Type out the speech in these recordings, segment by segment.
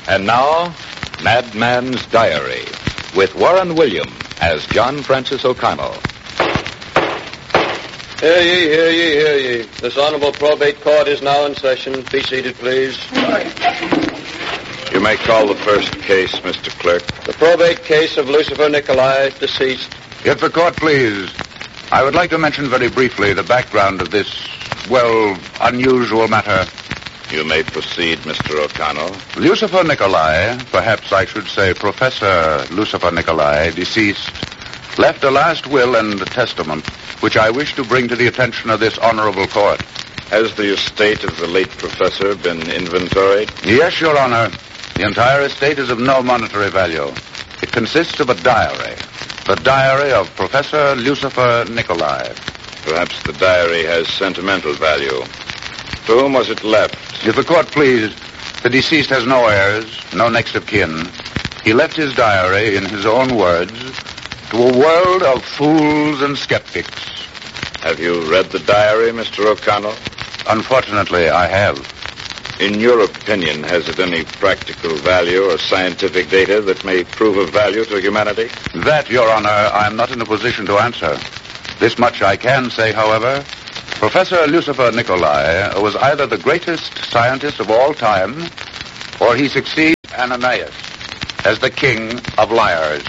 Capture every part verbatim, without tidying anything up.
And now, Madman's Diary, with Warren William as John Francis O'Connell. Hear ye, hear ye, hear ye. This honorable probate court is now in session. Be seated, please. You may call the first case, Mister Clerk. The probate case of Lucifer Nicolai, deceased. If the court please, I would like to mention very briefly the background of this, well, unusual matter. You may proceed, Mister O'Connell. Lucifer Nicolai, perhaps I should say Professor Lucifer Nicolai, deceased, left a last will and testament, which I wish to bring to the attention of this honorable court. Has the estate of the late professor been inventoried? Yes, Your Honor. The entire estate is of no monetary value. It consists of a diary. The diary of Professor Lucifer Nicolai. Perhaps the diary has sentimental value. To whom was it left? If the court please, the deceased has no heirs, no next of kin. He left his diary, in his own words, to a world of fools and skeptics. Have you read the diary, Mister O'Connell? Unfortunately, I have. In your opinion, has it any practical value or scientific data that may prove of value to humanity? That, Your Honor, I am not in a position to answer. This much I can say, however. Professor Lucifer Nicolai was either the greatest scientist of all time, or he succeeds Ananias as the king of liars.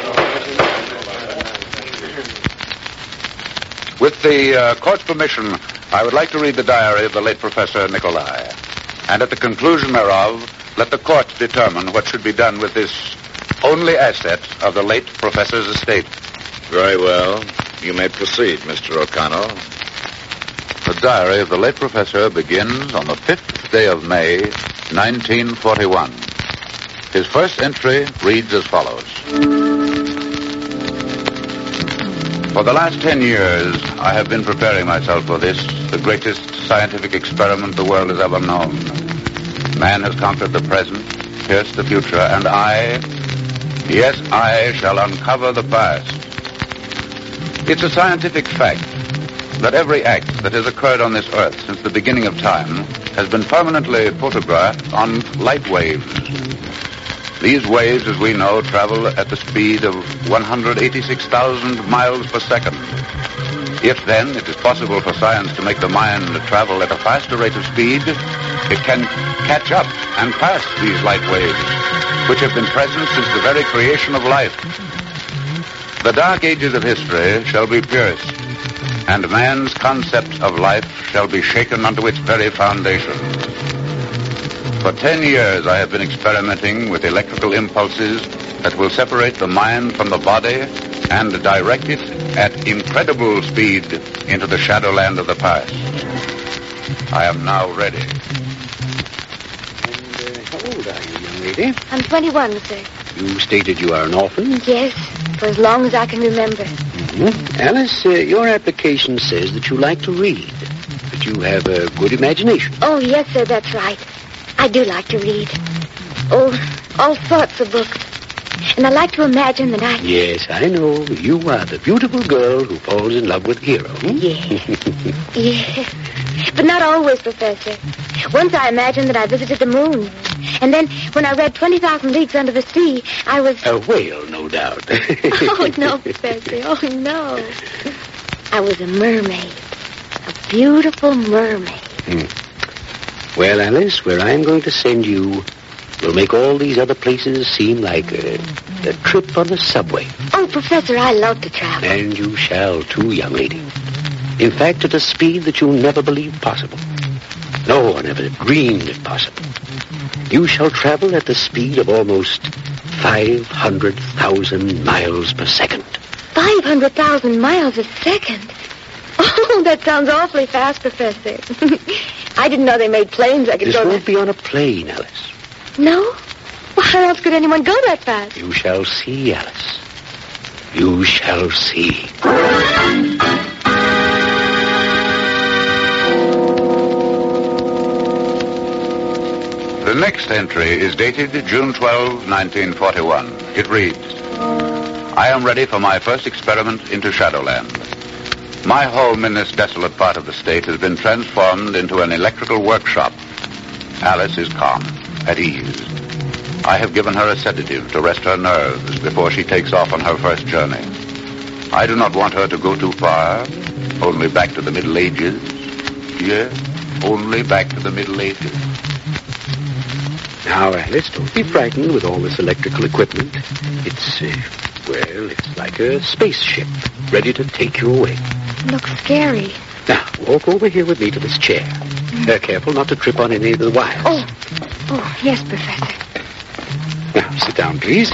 With the uh, court's permission, I would like to read the diary of the late Professor Nicolai. And at the conclusion thereof, let the court determine what should be done with this only asset of the late professor's estate. Very well. You may proceed, Mister O'Connell. The diary of the late professor begins on the fifth day of May, nineteen forty-one. His first entry reads as follows. For the last ten years, I have been preparing myself for this, the greatest scientific experiment the world has ever known. Man has conquered the present, pierced the future, and I, yes, I shall uncover the past. It's a scientific fact that every act that has occurred on this earth since the beginning of time has been permanently photographed on light waves. These waves, as we know, travel at the speed of one hundred eighty-six thousand miles per second. If, then, it is possible for science to make the mind travel at a faster rate of speed, it can catch up and pass these light waves, which have been present since the very creation of life. The dark ages of history shall be pierced, and man's concept of life shall be shaken unto its very foundation. For ten years I have been experimenting with electrical impulses that will separate the mind from the body and direct it at incredible speed into the shadowland of the past. I am now ready. And uh, how old are you, young lady? I'm twenty-one, sir. You stated you are an orphan? Yes, for as long as I can remember. Mm-hmm. Alice, uh, your application says that you like to read, that you have a good imagination. Oh, yes, sir, that's right. I do like to read. Oh, all sorts of books. And I like to imagine that I... Yes, I know. You are the beautiful girl who falls in love with the hero. Hmm? Yes. Yes. But not always, Professor. Once I imagined that I visited the moon. And then, when I read twenty thousand Leagues Under the Sea, I was... A whale, no doubt. Oh, no, Professor. Oh, no. I was a mermaid. A beautiful mermaid. Hmm. Well, Alice, where I'm going to send you will make all these other places seem like a, a trip on the subway. Oh, Professor, I love to travel. And you shall, too, young lady. In fact, at a speed that you'll never believe possible. No one ever dreamed it possible. You shall travel at the speed of almost five hundred thousand miles per second. five hundred thousand miles a second? Oh, that sounds awfully fast, Professor. I didn't know they made planes I could this go... This won't that... be on a plane, Alice. No? Well, how else could anyone go that fast? You shall see, Alice. You shall see. The next entry is dated June twelfth, nineteen forty-one. It reads, I am ready for my first experiment into Shadowland. My home in this desolate part of the state has been transformed into an electrical workshop. Alice is calm, at ease. I have given her a sedative to rest her nerves before she takes off on her first journey. I do not want her to go too far, only back to the Middle Ages. Yes, only back to the Middle Ages. Now, Alice, don't be frightened with all this electrical equipment. It's, uh, well, it's like a spaceship ready to take you away. Looks scary. Now, walk over here with me to this chair. Uh, careful not to trip on any of the wires. Oh, oh, yes, Professor. Now, sit down, please.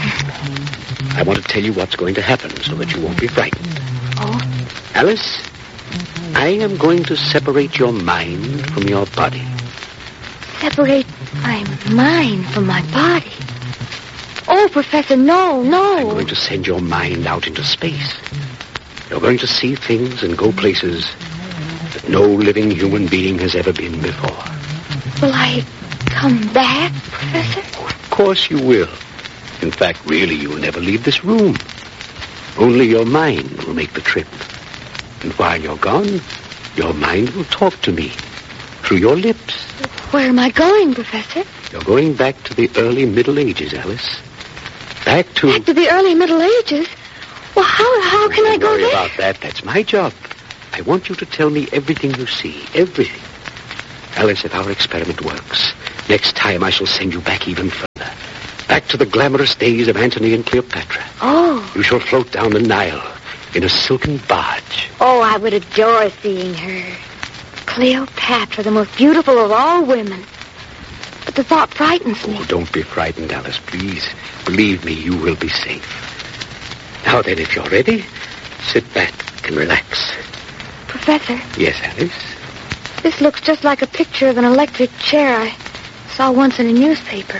I want to tell you what's going to happen so that you won't be frightened. Oh? Alice, I am going to separate your mind from your body. Separate my mind from my body? Oh, Professor, no, no. I'm going to send your mind out into space. You're going to see things and go places that no living human being has ever been before. Will I come back, Professor? Oh, of course you will. In fact, really, you will never leave this room. Only your mind will make the trip. And while you're gone, your mind will talk to me through your lips. Where am I going, Professor? You're going back to the early Middle Ages, Alice. Back to... Back to the early Middle Ages? Well, how, how can I go Don't worry there? about that. That's my job. I want you to tell me everything you see. Everything. Alice, if our experiment works, next time I shall send you back even further. Back to the glamorous days of Antony and Cleopatra. Oh. You shall float down the Nile in a silken barge. Oh, I would adore seeing her. Cleopatra, the most beautiful of all women. But the thought frightens me. Oh, don't be frightened, Alice, please. Believe me, you will be safe. Now then, if you're ready, sit back and relax. Professor? Yes, Alice? This looks just like a picture of an electric chair I saw once in a newspaper.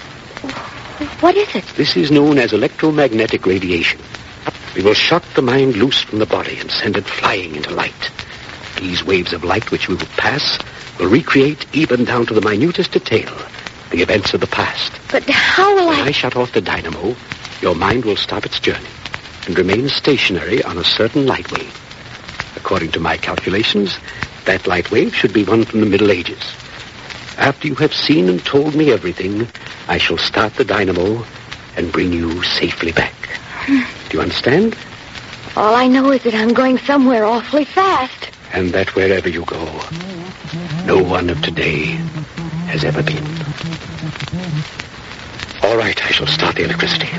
What is it? This is known as electromagnetic radiation. We will shock the mind loose from the body and send it flying into light. These waves of light which we will pass will recreate, even down to the minutest detail, the events of the past. But how will When I... I shut off the dynamo, your mind will stop its journey and remain stationary on a certain light wave. According to my calculations, that light wave should be one from the Middle Ages. After you have seen and told me everything, I shall start the dynamo and bring you safely back. Do you understand? All I know is that I'm going somewhere awfully fast. And that wherever you go, no one of today has ever been. All right, I shall start the electricity.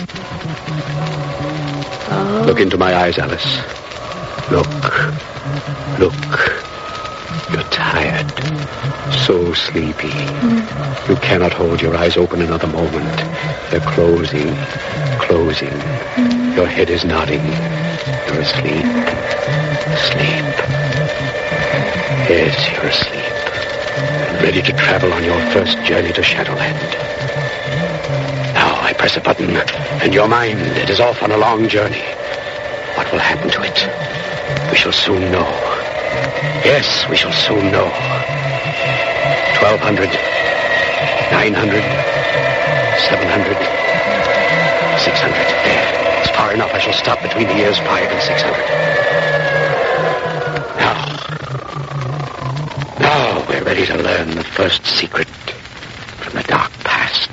Oh. Look into my eyes, Alice. Look. Look. You're tired. So sleepy. Mm. You cannot hold your eyes open another moment. They're closing. Closing. Mm. Your head is nodding. You're asleep. Sleep. Yes, you're asleep. And ready to travel on your first journey to Shadowland. Now I press a button, and your mind, it is off on a long journey. What will happen to it? We shall soon know. Yes, we shall soon know. Twelve hundred, nine hundred, seven hundred, six hundred. There, it's far enough. I shall stop between the years five and six hundred. Now, now we're ready to learn the first secret from the dark past.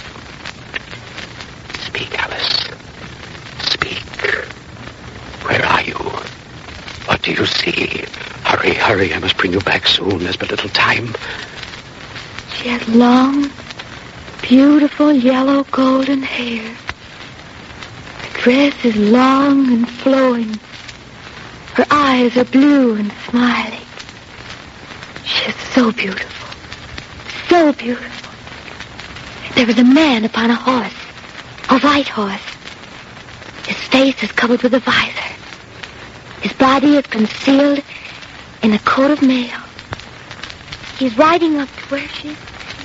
Speak, Alice. Speak. Where are you? What do you see? Hurry, hurry. I must bring you back soon. There's but little time. She has long, beautiful yellow golden hair. Her dress is long and flowing. Her eyes are blue and smiling. She is so beautiful. So beautiful. There is a man upon a horse. A white horse. His face is covered with a visor. His body is concealed in a coat of mail. He's riding up to where she is.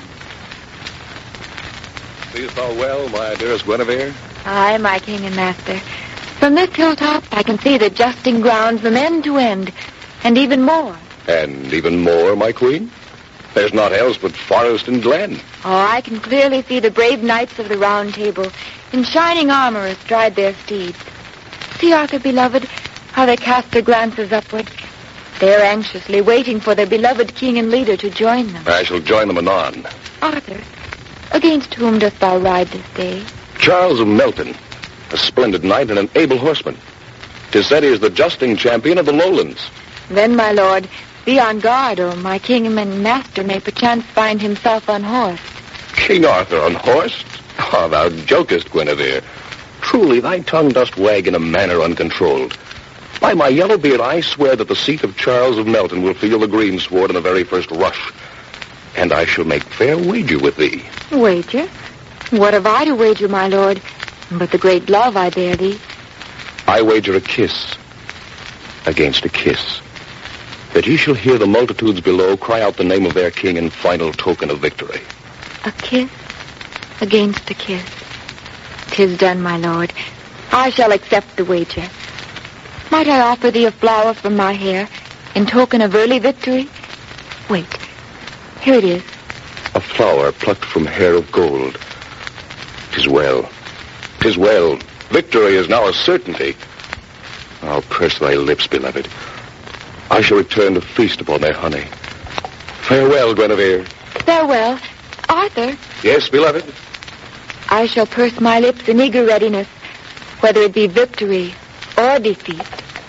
Seest thou well, my dearest Guinevere? Aye, my king and master. From this hilltop, I can see the justing ground from end to end, and even more. And even more, my queen? There's naught else but forest and glen. Oh, I can clearly see the brave knights of the Round Table in shining armor astride their steeds. See, Arthur, beloved, how they cast their glances upward. They're anxiously waiting for their beloved king and leader to join them. I shall join them anon. Arthur, Against whom dost thou ride this day? Charles of Melton, a splendid knight and an able horseman. 'Tis said he is the justing champion of the lowlands. Then, my lord, be on guard, or my king and master may perchance find himself unhorsed. King Arthur unhorsed? Ah, thou jokest, Guinevere. Truly, thy tongue dost wag in a manner uncontrolled. By my yellow beard, I swear that the seat of Charles of Melton will feel the greensward in the very first rush. And I shall make fair wager with thee. Wager? What have I to wager, my lord, but the great love I bear thee? I wager a kiss against a kiss, that ye shall hear the multitudes below cry out the name of their king in final token of victory. A kiss against a kiss. 'Tis done, my lord. I shall accept the wager. Might I offer thee a flower from my hair in token of early victory? Wait. Here it is. A flower plucked from hair of gold. 'Tis well. 'Tis well. Victory is now a certainty. I'll press thy lips, beloved. I shall return to feast upon their honey. Farewell, Guinevere. Farewell. Arthur, Yes, beloved? I shall purse my lips in eager readiness, whether it be victory or defeat.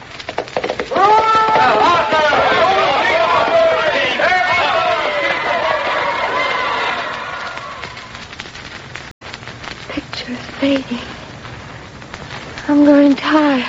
Picture's fading. I'm growing tired.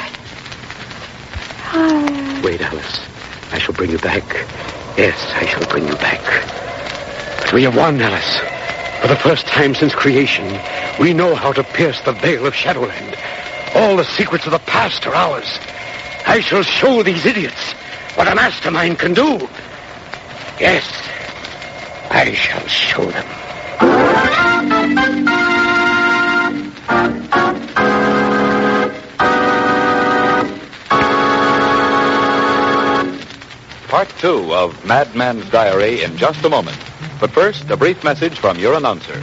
Tired. Wait, Alice. I shall bring you back. Yes, I shall bring you back. But we have won, Alice. For the first time since creation, we know how to pierce the veil of Shadowland. All the secrets of the past are ours. I shall show these idiots what a mastermind can do. Yes, I shall show them. Part two of Madman's Diary in just a moment. But first, a brief message from your announcer.